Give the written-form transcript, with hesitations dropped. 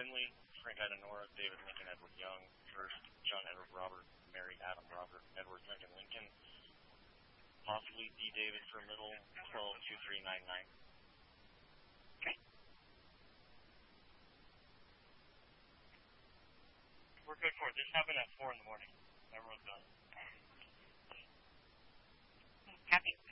Finley, Frank Ida Nora, David Lincoln, Edward Young, first, John Edward Robert, Mary Adam Robert, Edward Lincoln Lincoln, possibly D. David for middle, 122399. Okay. We're good for it. This happened at 4 in the morning. Everyone's done. Copy.